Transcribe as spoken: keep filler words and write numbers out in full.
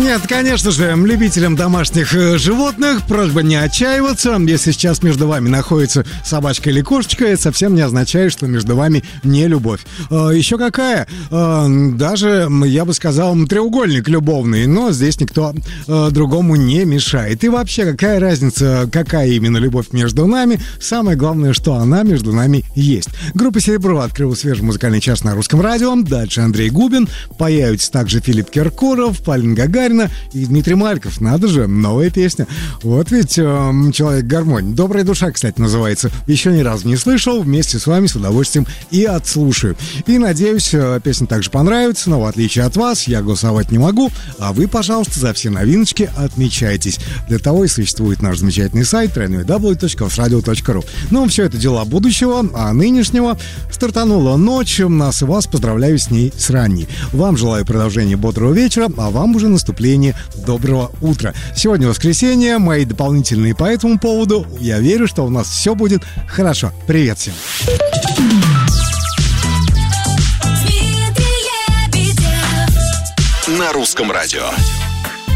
Нет, конечно же, любителям домашних животных просьба не отчаиваться. Если сейчас между вами находится собачка или кошечка, это совсем не означает, что между вами не любовь. Еще какая? Даже, я бы сказал, треугольник любовный, но здесь никто другому не мешает. И вообще, какая разница, какая именно любовь между нами? Самое главное, что она между нами есть. Группа «Серебро» открыла свежий музыкальный час на Русском радио. Дальше Андрей Губин. Появится также Филипп Киркоров, Полина Гагарина и Дмитрий Мальков. Надо же, новая песня. Вот ведь э, человек-гармонь. «Добрая душа», кстати, называется. Еще ни разу не слышал. Вместе с вами с удовольствием и отслушаю. И надеюсь, э, песня также понравится. Но в отличие от вас, я голосовать не могу. А вы, пожалуйста, за все новиночки отмечайтесь. Для того и существует наш замечательный сайт дабл ю дабл ю дабл ю точка русрадио точка ру. Ну, все это дела будущего, а нынешнего. Стартанула ночь. Нас и вас поздравляю с ней с ранней. Вам желаю продолжения бодрого вечера, а вам уже наступление доброго утра. Сегодня воскресенье, мои дополнительные по этому поводу. Я верю, что у нас все будет хорошо. Привет всем. На Русском радио.